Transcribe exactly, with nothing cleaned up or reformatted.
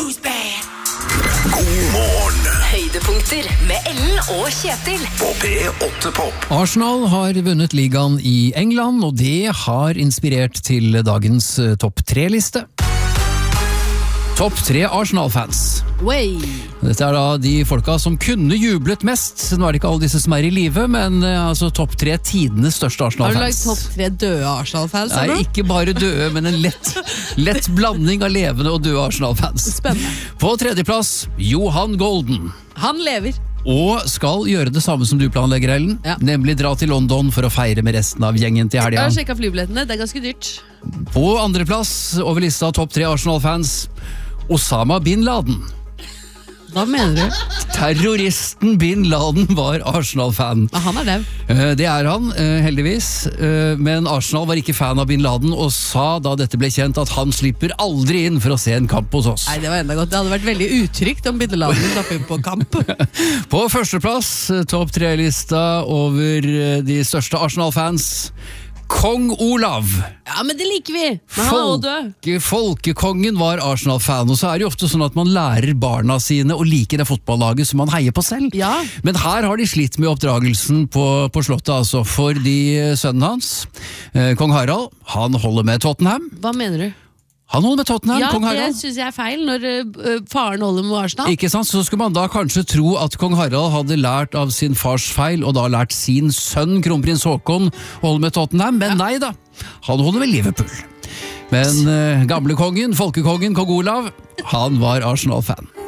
Who's bad? God morgen Høydepunkter med Ellen og Kjetil. på P åtte Pop. Arsenal har vunnet ligaen i England, og det har inspirert til dagens eh, topp tre-liste. Topp tre Arsenal-fans. Way. Dette er da de folka som kunne jublet mest. Nå er det ikke alle disse som er i live, men eh, altså topp tre tidenes største Har du lagd Arsenal-fans. topp tre døde Arsenal-fans? Nei, eller? ikke bare døde, men en lett, lett blanding av levende og døde Arsenal-fans. Spennende. På tredjeplass, Johan Golden. Han lever. Og skal gjøre det samme som du planlegger, Ellen. Ja. Nemlig dra til London for å feire med resten av gjengen til Jeg helga. har sjekket flybillettene, det er ganske dyrt. På andreplass over lista av topp tre Arsenal-fans, Osama bin Laden. Hva mener du? Terroristen bin Laden var Arsenal-fan. Men han er død. Eh, Det er han, eh, heldigvis. Eh, Men Arsenal var ikke fan av bin Laden og sa da dette ble kjent at han slipper aldri inn for å se en kamp hos oss. Nei, det var enda godt. Det hadde vært veldig utrygt om Bideladen slapp inn på kamp. På førsteplass, eh, topp tre-lista over eh, de største Arsenal-fans, Kong Olav. Ja, men det liker vi. Men han er også død. Folke, folkekongen var Arsenal-fan, og så er det jo ofte sånn at man lærer barna sine å like det fotballaget som man heier på selv. Ja. Men her har de slitt med oppdragelsen på, på slottet, altså, fordi sønnen hans, eh, kong Harald, han holder med Tottenham. Hva mener du? Han holder med Tottenham, Ja, kong det Harald. synes jeg er feil når uh, faren holder med Arsenal. Ikke sant? Så skulle man da kanskje tro at kong Harald hadde lært av sin fars feil, og da lært sin sønn, kronprins Håkon, å holde med Tottenham, men nei da, han holder med Liverpool. Men eh, gamle kongen, folkekongen, kong Olav, han var Arsenal-fan.